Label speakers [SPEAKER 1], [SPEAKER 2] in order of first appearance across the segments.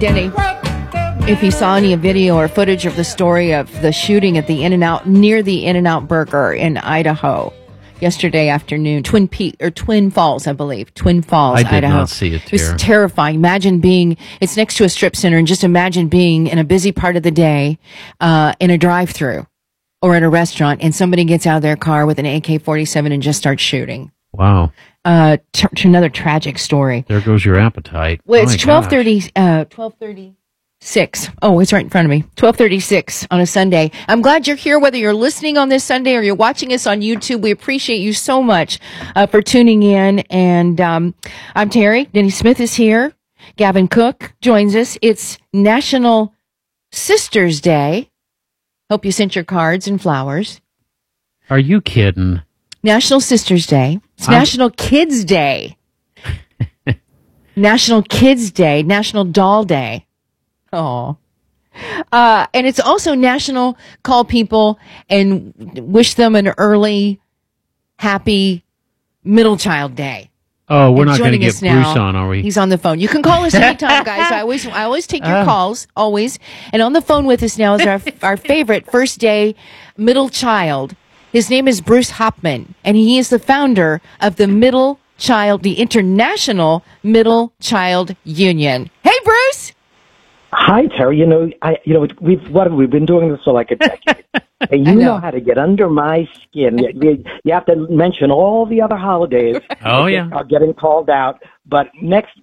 [SPEAKER 1] Denny if he saw any video or footage of the story of the shooting at the In-N-Out, near the In-N-Out Burger in Idaho yesterday afternoon. Twin Falls, I believe. Twin Falls,
[SPEAKER 2] Idaho. I did
[SPEAKER 1] Idaho.
[SPEAKER 2] not see it,
[SPEAKER 1] It was terrifying. It's next to a strip center, and just imagine being in a busy part of the day in a drive-thru or at a restaurant, and somebody gets out of their car with an AK-47 and just starts shooting.
[SPEAKER 2] Wow.
[SPEAKER 1] Another tragic story.
[SPEAKER 2] There goes your appetite.
[SPEAKER 1] Well, it's 12:36. Oh, it's right in front of me. 12:36 on a Sunday. I'm glad you're here, whether you're listening on this Sunday or you're watching us on YouTube. We appreciate you so much for tuning in. And I'm Terry. Denny Smith is here. Gavin Cook joins us. It's National Sisters Day. Hope you sent your cards and flowers.
[SPEAKER 2] Are you kidding?
[SPEAKER 1] National Sisters Day. It's National Kids Day. National Kids Day. National Doll Day. Oh. And it's also National Call People and wish them an early, happy middle child day.
[SPEAKER 2] Oh, we're not going to get Bruce on, are we?
[SPEAKER 1] He's on the phone. You can call us anytime, guys. I always take your calls, always. And on the phone with us now is our favorite first day middle child. His name is Bruce Hopman, and he is the founder of the International Middle Child Union. Hey, Bruce!
[SPEAKER 3] Hi, Terry. We've been doing this for like a decade. And you know how to get under my skin. You have to mention all the other holidays.
[SPEAKER 2] Oh, yeah.
[SPEAKER 3] Are getting called out. But next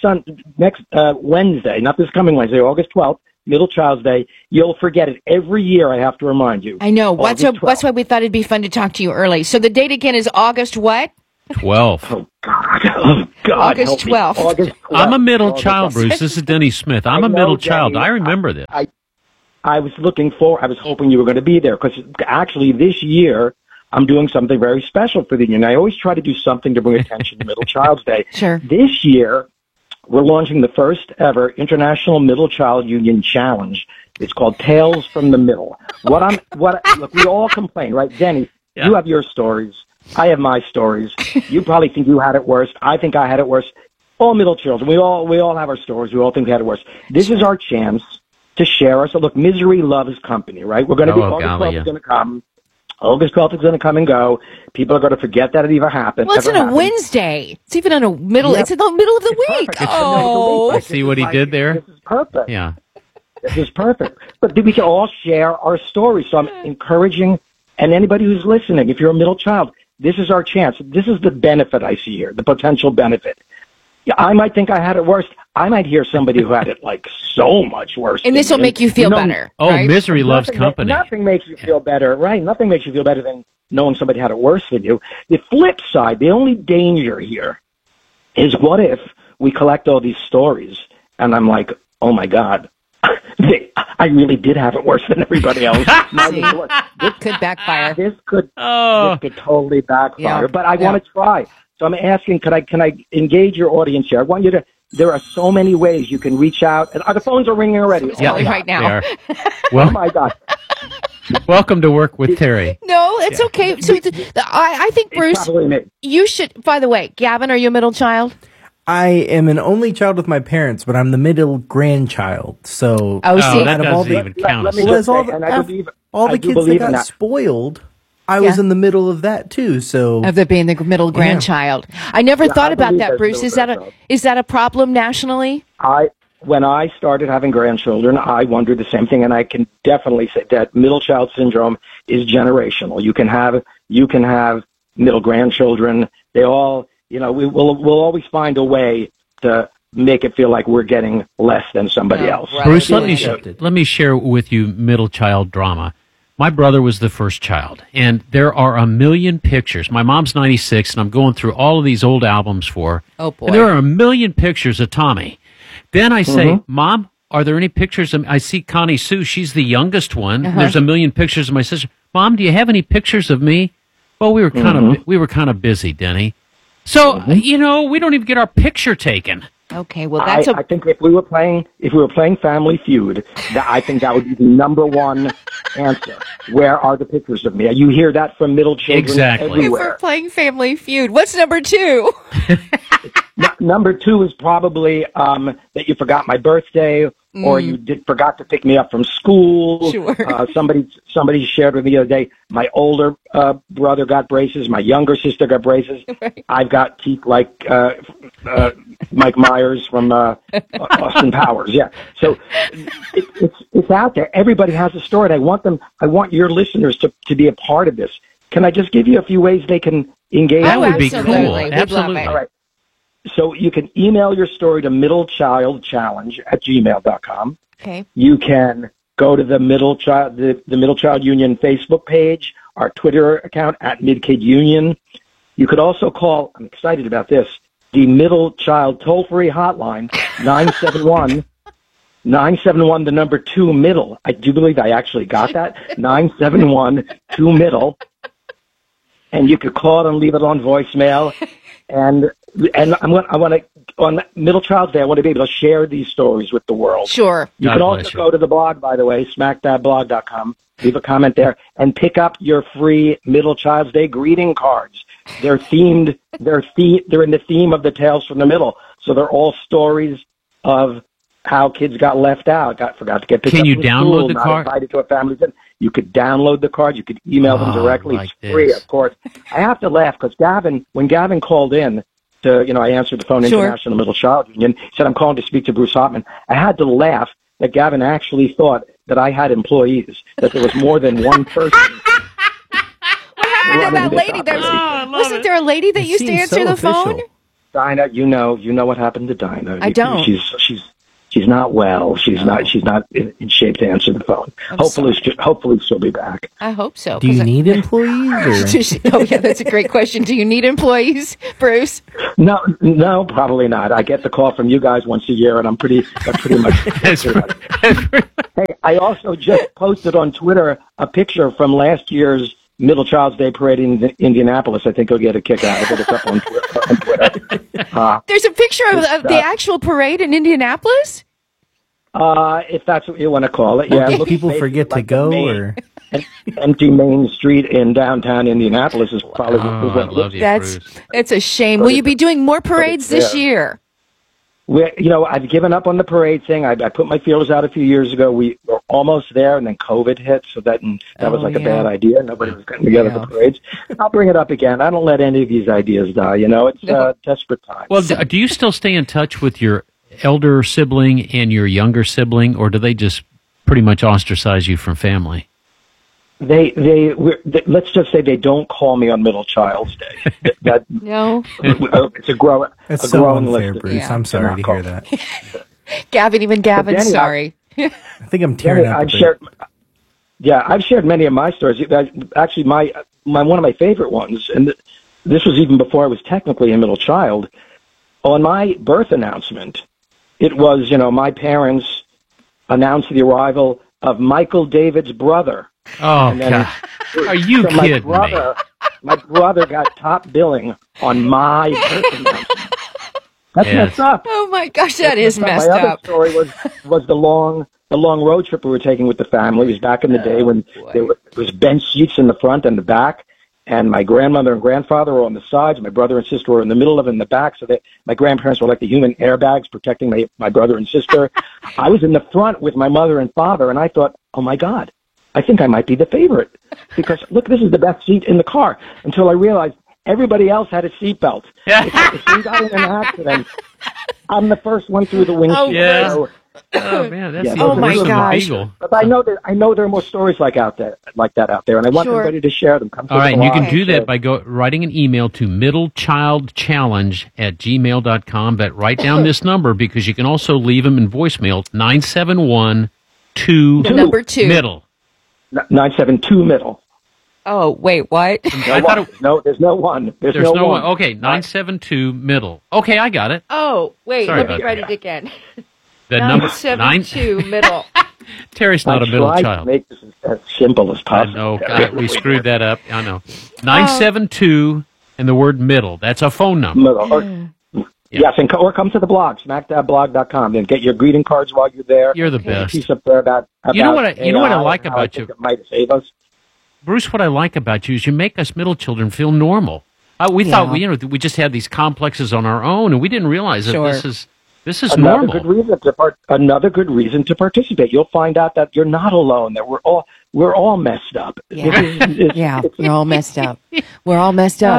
[SPEAKER 3] Wednesday, not this coming Wednesday, August 12th, Middle Child's Day, you'll forget it. Every year I have to remind you.
[SPEAKER 1] I know. That's why we thought it'd be fun to talk to you early. So the date again is August what?
[SPEAKER 2] 12th.
[SPEAKER 3] Oh, God.
[SPEAKER 1] August 12th.
[SPEAKER 3] August 12th.
[SPEAKER 2] I'm a middle child, Bruce. This is Denny Smith. I'm a middle child.
[SPEAKER 3] Denny,
[SPEAKER 2] I remember this.
[SPEAKER 3] I was hoping you were going to be there because actually this year I'm doing something very special for the union. I always try to do something to bring attention to Middle Child's Day.
[SPEAKER 1] Sure.
[SPEAKER 3] This year we're launching the first ever International Middle Child Union Challenge. It's called Tales from the Middle. Look, we all complain, right? Denny, You have your stories. I have my stories. You probably think you had it worse. I think I had it worse. All middle children. We all have our stories. We all think we had it worse. This is our chance to share us. So look, misery loves company, right? We're going to be August 12th is going to come. August 12th is going to come and go. People are going to forget that it even happened.
[SPEAKER 1] Well, it's on a Wednesday. It's even on a middle. Yep. It's in the middle of the week.
[SPEAKER 2] I see what he did there.
[SPEAKER 3] This is perfect.
[SPEAKER 2] Yeah.
[SPEAKER 3] This is perfect. But we can all share our stories. So I'm encouraging, and anybody who's listening, if you're a middle child, this is our chance. This is the benefit I see here, the potential benefit. Yeah, I might think I had it worse. I might hear somebody who had it like so much worse.
[SPEAKER 1] And this will make you feel better.
[SPEAKER 2] Oh,
[SPEAKER 1] right?
[SPEAKER 2] Misery loves company.
[SPEAKER 3] Nothing makes you feel better, right? Nothing makes you feel better than knowing somebody had it worse than you. The flip side, the only danger here is what if we collect all these stories and I'm like, oh my God, I really did have it worse than everybody else.
[SPEAKER 1] This could backfire.
[SPEAKER 3] This could totally backfire.
[SPEAKER 1] Yeah.
[SPEAKER 3] But I want to try. So I'm asking, can I engage your audience here? I want you to. There are so many ways you can reach out. And the phones are ringing already.
[SPEAKER 1] Right now.
[SPEAKER 2] Well,
[SPEAKER 3] oh my God.
[SPEAKER 2] Welcome to Work with Terry.
[SPEAKER 1] No, it's okay. So I think, Bruce, you should. By the way, Gavin, are you a middle child?
[SPEAKER 4] I am an only child with my parents, but I'm the middle grandchild. So
[SPEAKER 2] that doesn't even count.
[SPEAKER 4] All the kids that got spoiled, I was in the middle of that too. So
[SPEAKER 1] of the being the middle grandchild. I never thought about that, Bruce. Is that a problem nationally?
[SPEAKER 3] When I started having grandchildren, I wondered the same thing, and I can definitely say that middle child syndrome is generational. You can have middle grandchildren. They all. We'll always find a way to make it feel like we're getting less than somebody else.
[SPEAKER 1] Right.
[SPEAKER 2] Bruce, let me share with you middle child drama. My brother was the first child, and there are a million pictures. My mom's 96, and I'm going through all of these old albums for her.
[SPEAKER 1] Oh, boy.
[SPEAKER 2] And there are a million pictures of Tommy. Then I say, Mom, are there any pictures of... I see Connie Sue. She's the youngest one. There's a million pictures of my sister. Mom, do you have any pictures of me? Well, we were kind of busy, Denny. So, we don't even get our picture taken.
[SPEAKER 1] Okay, well,
[SPEAKER 3] I think if we were playing Family Feud, I think that would be the number one answer. Where are the pictures of me? You hear that from middle children
[SPEAKER 2] exactly.
[SPEAKER 3] everywhere.
[SPEAKER 1] If we're playing Family Feud, what's number two?
[SPEAKER 3] Number 2 is probably that you forgot my birthday, or you forgot to pick me up from school.
[SPEAKER 1] Sure.
[SPEAKER 3] Somebody shared with me the other day, my older brother got braces, my younger sister got braces.
[SPEAKER 1] Right.
[SPEAKER 3] I've got teeth like Mike Myers from Austin Powers. Yeah. So it's out there. Everybody has a story, and I want your listeners to be a part of this. Can I just give you a few ways they can engage?
[SPEAKER 2] That would be cool.
[SPEAKER 1] Absolutely.
[SPEAKER 2] Absolutely.
[SPEAKER 3] All right. So you can email your story to middlechildchallenge@gmail.com.
[SPEAKER 1] Okay.
[SPEAKER 3] You can go to the Middle Child Union Facebook page, our Twitter account @MidKidUnion. You could also call, I'm excited about this, the Middle Child toll-free hotline, 971, the number 2 middle. I do believe I actually got that. 971-2 middle. And you could call it and leave it on voicemail. And I want to, on Middle Child's Day, I want to be able to share these stories with the world.
[SPEAKER 1] Sure.
[SPEAKER 3] You can also go to the blog, by the way, smackdadblog.com, leave a comment there, and pick up your free Middle Child's Day greeting cards. They're themed. They're in the theme of the Tales from the Middle. So they're all stories of how kids got left out, forgot to get picked up
[SPEAKER 2] Can you
[SPEAKER 3] from
[SPEAKER 2] download
[SPEAKER 3] school,
[SPEAKER 2] the
[SPEAKER 3] not
[SPEAKER 2] card?
[SPEAKER 3] invited to a family dinner. You could download the card. You could email them directly.
[SPEAKER 2] Like
[SPEAKER 3] it's free,
[SPEAKER 2] this.
[SPEAKER 3] of course. I have to laugh because when Gavin called in to, I answered the phone,
[SPEAKER 1] Sure.
[SPEAKER 3] International Middle Child Union, said, I'm calling to speak to Bruce Hoffman. I had to laugh that Gavin actually thought that I had employees, that there was more than one person.
[SPEAKER 1] What happened to that lady? Wasn't there a lady that used to answer the phone?
[SPEAKER 3] Dinah, you know what happened to Dinah.
[SPEAKER 1] I don't.
[SPEAKER 3] She's not well. She's not in shape to answer the phone. Hopefully she'll be back.
[SPEAKER 1] I hope so.
[SPEAKER 4] Do you need employees?
[SPEAKER 1] Oh yeah, that's a great question. Do you need employees, Bruce?
[SPEAKER 3] No, probably not. I get the call from you guys once a year, and I'm pretty much. Hey, I also just posted on Twitter a picture from last year's Middle Child's Day Parade in Indianapolis. I think you'll get a kick out of it. It's up on Twitter.
[SPEAKER 1] There's a picture of the actual parade in Indianapolis?
[SPEAKER 3] If that's what you want to call it, yeah.
[SPEAKER 4] Do people forget to go, or
[SPEAKER 3] empty Main Street in downtown Indianapolis is probably.
[SPEAKER 2] I love you, Bruce.
[SPEAKER 1] That's a shame. Will you be doing more parades this year?
[SPEAKER 3] I've given up on the parade thing. I put my feelers out a few years ago. We were almost there, and then COVID hit, so that was a bad idea. Nobody was getting together for parades. I'll bring it up again. I don't let any of these ideas die. It's desperate times.
[SPEAKER 2] Well, do you still stay in touch with your elder sibling and your younger sibling, or do they just pretty much ostracize you from family?
[SPEAKER 3] Let's just say they don't call me on Middle Child's Day.
[SPEAKER 1] No.
[SPEAKER 3] It's a growing
[SPEAKER 4] unfair,
[SPEAKER 3] list.
[SPEAKER 4] Bruce.
[SPEAKER 1] Yeah.
[SPEAKER 4] I'm sorry to hear that.
[SPEAKER 1] Gavin's sorry.
[SPEAKER 4] I think I'm tearing up.
[SPEAKER 3] I've shared many of my stories. Actually, my one of my favorite ones, and this was even before I was technically a middle child. On my birth announcement, it was my parents announced the arrival of Michael David's brother.
[SPEAKER 2] Oh, God. Are you kidding me?
[SPEAKER 3] My brother got top billing on my birth announcement. That's messed up.
[SPEAKER 1] Oh, my gosh, that is messed up.
[SPEAKER 3] My other story was the long road trip we were taking with the family. It was back in the day when there was bench seats in the front and the back, and my grandmother and grandfather were on the sides. My brother and sister were in the middle of it in the back, so that my grandparents were like the human airbags protecting my brother and sister. I was in the front with my mother and father, and I thought, oh, my God, I think I might be the favorite because, look, this is the best seat in the car, until I realized everybody else had a seatbelt. If we got in an accident, I'm the first one through the windshield.
[SPEAKER 2] Oh, man, that's
[SPEAKER 1] my gosh.
[SPEAKER 3] But I know there are more stories like that out there, and I want everybody to share them.
[SPEAKER 2] All right, and you can do that by writing an email to middlechildchallenge@gmail.com. But write down this number because you can also leave them in voicemail, 971-2
[SPEAKER 1] The number 2.
[SPEAKER 2] middle.
[SPEAKER 3] 972 middle.
[SPEAKER 1] Oh, wait, what?
[SPEAKER 3] No, there's no one. There's no one.
[SPEAKER 2] Okay, 972 middle. Okay, I got it.
[SPEAKER 1] Oh, wait,
[SPEAKER 2] Sorry
[SPEAKER 1] let me
[SPEAKER 2] about
[SPEAKER 1] write it again.
[SPEAKER 2] The number
[SPEAKER 1] 972 middle.
[SPEAKER 2] Terry's not a middle child.
[SPEAKER 3] To make this as simple as possible.
[SPEAKER 2] I know. God, we screwed that up. I know. 972 and the word middle. That's a phone number.
[SPEAKER 3] Middle. Yes, or come to the blog, smackdadblog.com, and get your greeting cards while you're there.
[SPEAKER 2] You're the best.
[SPEAKER 3] Piece up there about
[SPEAKER 2] you know what I like about you?
[SPEAKER 3] It might save us.
[SPEAKER 2] Bruce, what I like about you is you make us middle children feel normal. We thought we just had these complexes on our own, and we didn't realize that this is
[SPEAKER 3] another
[SPEAKER 2] normal.
[SPEAKER 3] Another good reason to participate. You'll find out that you're not alone. That we're all messed up.
[SPEAKER 1] Yeah, we're all messed up. We're all messed up.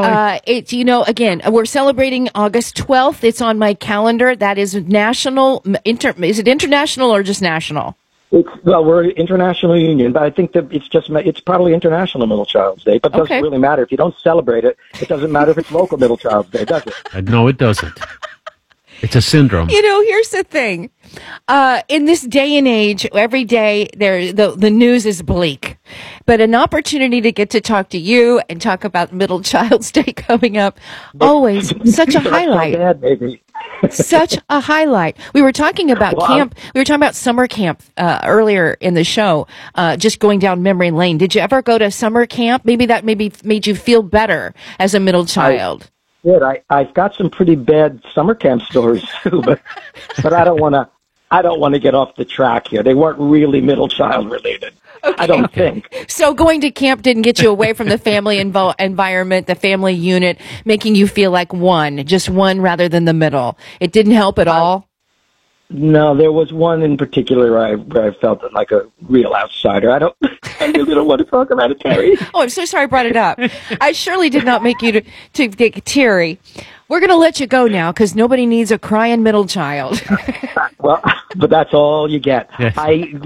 [SPEAKER 1] Again, we're celebrating August 12th. It's on my calendar. That is national. Is it international or just national?
[SPEAKER 3] We're an international union, but I think that it's probably International Middle Child's Day. But it doesn't really matter if you don't celebrate it. It doesn't matter if it's local Middle Child's Day, does it?
[SPEAKER 2] No, it doesn't. It's a syndrome.
[SPEAKER 1] Here's the thing. In this day and age, every day the news is bleak. But an opportunity to get to talk to you and talk about Middle Child's Day coming up, always such a highlight.
[SPEAKER 3] Bad, baby.
[SPEAKER 1] Such a highlight. We were talking about camp. We were talking about summer camp earlier in the show, just going down memory lane. Did you ever go to summer camp? Maybe that made you feel better as a middle child.
[SPEAKER 3] I've got some pretty bad summer camp stories too, but I don't want to get off the track here. They weren't really middle child related. Okay. I don't think.
[SPEAKER 1] So going to camp didn't get you away from the family environment, the family unit, making you feel like just one rather than the middle. It didn't help at all?
[SPEAKER 3] No, there was one in particular where I felt like a real outsider. I really don't want to talk about it, Terry.
[SPEAKER 1] Oh, I'm so sorry I brought it up. I surely did not make you to get Terry. We're going to let you go now because nobody needs a crying middle child.
[SPEAKER 3] Well, but that's all you get. Yes.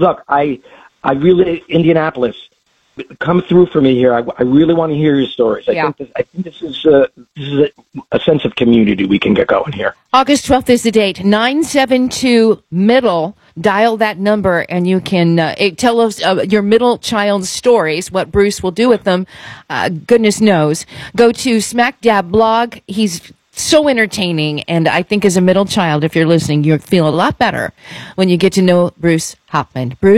[SPEAKER 3] I really, Indianapolis, come through for me here. I really want to hear your stories. I think this is a sense of community we can get going here.
[SPEAKER 1] August 12th is the date. 972 middle. Dial that number and you can tell us your middle child's stories, what Bruce will do with them. Goodness knows. Go to Smack Dab blog. He's so entertaining, and I think as a middle child, if you're listening, you'll feel a lot better when you get to know Bruce Hauptman. Bruce?